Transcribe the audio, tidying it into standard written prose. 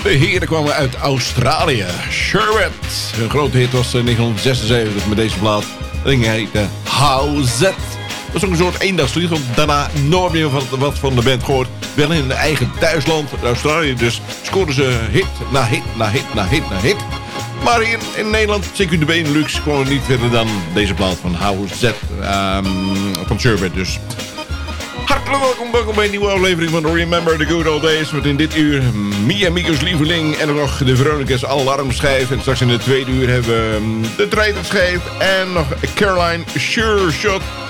De heren kwamen uit Australië. Sherbet. Hun grote hit was 1976 met deze plaat. En die heette How Z. Dat is ook een soort eendagslied, want daarna nooit meer wat van de band gehoord. Wel in hun eigen thuisland, Australië, dus scoorden ze hit na hit na hit na hit na hit. Maar hier in Nederland, zeker de Benelux, kwam niet verder dan deze plaat van How Z van Sherbet dus. Hartelijk welkom bij een nieuwe aflevering van Remember the Good Old Days. Met in dit uur Mia Miko's Lieveling en nog de Veronica's Alarmschijf. En straks in de tweede uur hebben we de Treiterschijf en nog Caroline Sure Shot.